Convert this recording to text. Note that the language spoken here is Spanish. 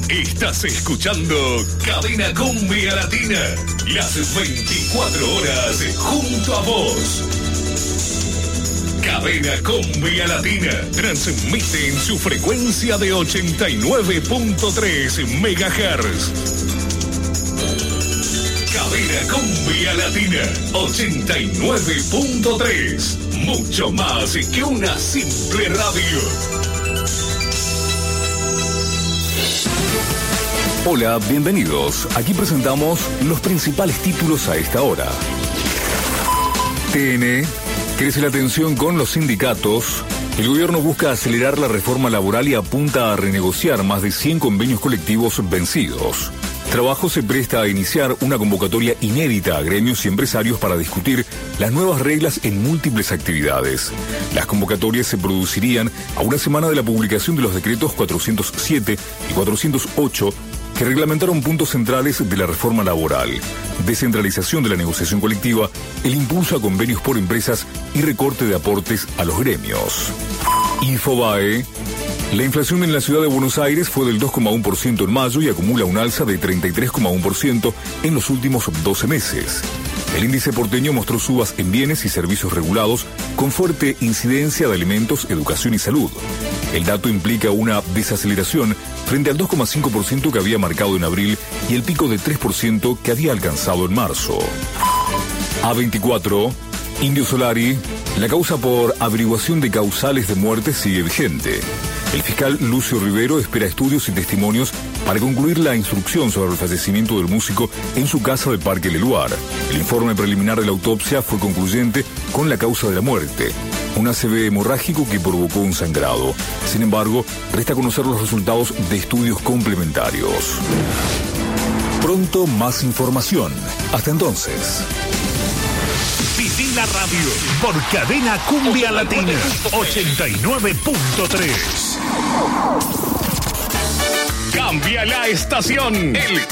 Estás escuchando Cadena Cumbia Latina. Las 24 horas junto a vos. Cadena Cumbia Latina transmite en su frecuencia de 89.3 MHz. Cadena Cumbia Latina 89.3. Mucho más que una simple radio. Hola, bienvenidos. Aquí presentamos los principales títulos a esta hora. TN. Crece la tensión con los sindicatos. El gobierno busca acelerar la reforma laboral y apunta a renegociar más de 100 convenios colectivos vencidos. Trabajo se presta a iniciar una convocatoria inédita a gremios y empresarios para discutir las nuevas reglas en múltiples actividades. Las convocatorias se producirían a una semana de la publicación de los decretos 407 y 408 que reglamentaron puntos centrales de la reforma laboral, descentralización de la negociación colectiva, el impulso a convenios por empresas y recorte de aportes a los gremios. Infobae. La inflación en la ciudad de Buenos Aires fue del 2,1% en mayo y acumula un alza de 33,1% en los últimos 12 meses. El índice porteño mostró subas en bienes y servicios regulados con fuerte incidencia de alimentos, educación y salud. El dato implica una desaceleración frente al 2,5% que había marcado en abril y el pico de 3% que había alcanzado en marzo. A24. Indio Solari. La causa por averiguación de causales de muerte sigue vigente. El fiscal Lucio Rivero espera estudios y testimonios para concluir la instrucción sobre el fallecimiento del músico en su casa de Parque Leluar. El informe preliminar de la autopsia fue concluyente con la causa de la muerte, un ACV hemorrágico que provocó un sangrado. Sin embargo, resta conocer los resultados de estudios complementarios. Pronto más información. Hasta entonces. Viví la radio por Cadena Cumbia Latina 89.3. Cambia la estación. El